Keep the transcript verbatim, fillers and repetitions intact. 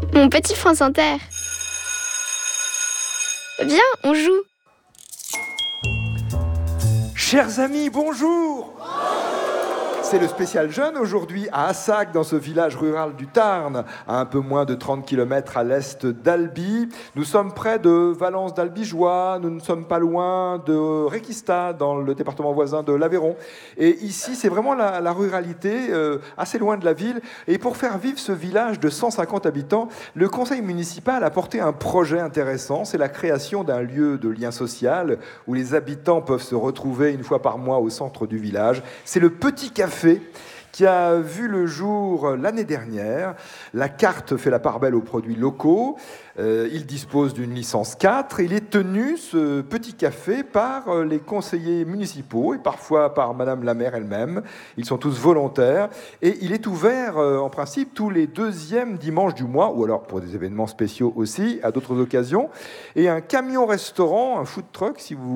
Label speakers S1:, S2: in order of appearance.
S1: Mon petit France Inter. Viens, on joue.
S2: Chers amis, bonjour. C'est le spécial jeune aujourd'hui à Assac, dans ce village rural du Tarn, à un peu moins de trente kilomètres à l'est d'Albi. Nous sommes près de Valence d'Albigeois, nous ne sommes pas loin de Réquista, dans le département voisin de l'Aveyron. Et ici, c'est vraiment la, la ruralité, euh, assez loin de la ville. Et pour faire vivre ce village de cent cinquante habitants, le conseil municipal a porté un projet intéressant. C'est la création d'un lieu de lien social où les habitants peuvent se retrouver une fois par mois au centre du village. C'est le Petit Café qui a vu le jour l'année dernière. La carte fait la part belle aux produits locaux. Euh, il dispose d'une licence quatre. Il est tenu, ce Petit Café, par les conseillers municipaux et parfois par Madame la maire elle-même. Ils sont tous volontaires. Et il est ouvert, euh, en principe, tous les deuxièmes dimanches du mois, ou alors pour des événements spéciaux aussi, à d'autres occasions. Et un camion-restaurant, un food truck, si vous